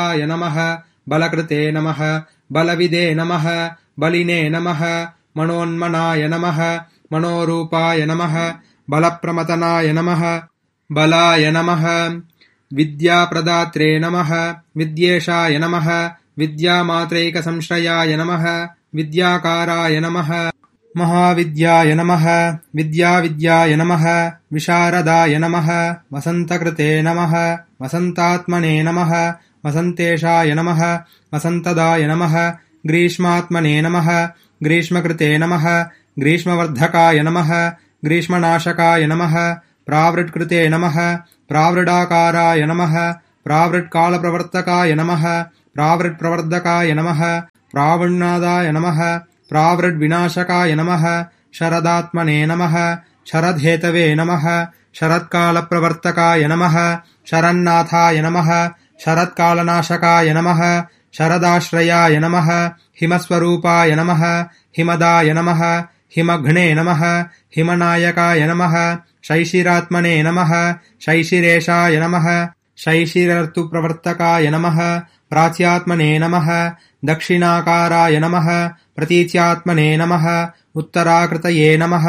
नमः बलकृते नमः बलविदे नमः बलिने नमः मनोन्मनाय नमः मनोरूपाय नमः बलप्रमतनाय नमः बलाय नमः विद्याप्रदात्रे नमः विद्येशाय नमः विद्यामात्रैकसंश्रयाय नमः विद्याकाराय नमः महाविद्याय नमः विद्याविद्याय नमः विशारदाय नमः वसन्तकृते नमः वसन्तात्मने नमः वसन्तेशाय नमः वसन्तदाय नमः ग्रीष्मात्मने नमः ग्रीष्मकृते नमः ग्रीष्मवर्धकाय नमः ग्रीष्मनाशकाय नमः प्रावृट्कृते नमः प्रावृडाकाराय नमः प्रावृट्कालप्रवर्तकाय नमः प्रावृट्प्रवर्धकाय नमः प्रावृण्णादाय नमः प्रावृड्विनाशकाय नमः शरदात्मने नमः शरद्धेतवे नमः शरत्कालप्रवर्तकाय नमः शरन्नाथाय नमः शरत्कालनाशकाय नमः शरदाश्रयाय नमः हिमस्वरूपाय नमः हिमदाय नमः हिमघ्ने नमः हिमनायकाय नमः शैशिरात्मने नमः शैशिरेशाय नमः शैशिरर्तुप्रवर्तकाय नमः प्राच्यात्मने नमः दक्षिणाकाराय नमः प्रतीच्यात्मने नमः उत्तराकृतये नमः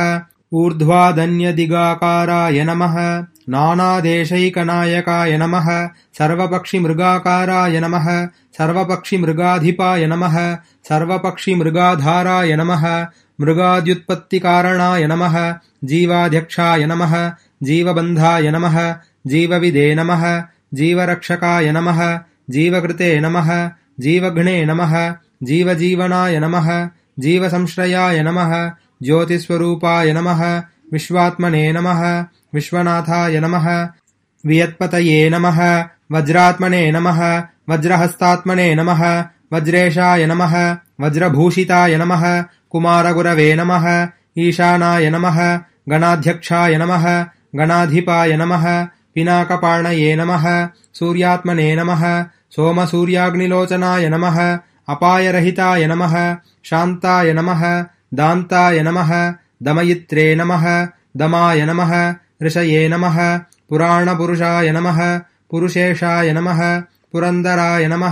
ऊर्ध्वादन्यदिगाकाराय नमः नानादेशैकनायकाय नमः सर्वपक्षिमृगाकाराय नमः सर्वपक्षिमृगाधिपाय नमः सर्वपक्षिमृगाधाराय नमः मृगाद्युत्पत्तिकारणाय नमः जीवाध्यक्षाय नमः जीवबन्धाय नमः जीवविदे नमः जीवरक्षकाय नमः जीवकृते नमः जीवघ्ने नमः जीवजीवनाय नमः जीवसंश्रयाय नमः ज्योतिस्वरूपाय नमः विश्वात्मने नमः विश्वनाथाय नमः वियत्पतये नमः वज्रात्मने नमः वज्रहस्तात्मने नमः वज्रेशाय नमः वज्रभूषिताय नमः कुमारगुरवे नमः ईशानाय नमः गणाध्यक्षाय नमः गणाधिपाय नमः पिनाकपाणये नमः सूर्यात्मने नमः सोमसूर्याग्निलोचनाय नमः अपायरहिताय नमः शान्ताय नमः दान्ताय नमः दमयित्रे नमः दमाय नमः ऋषये नमः पुराणपुरुषाय नमः पुरुषेशाय नमः पुरन्दराय नमः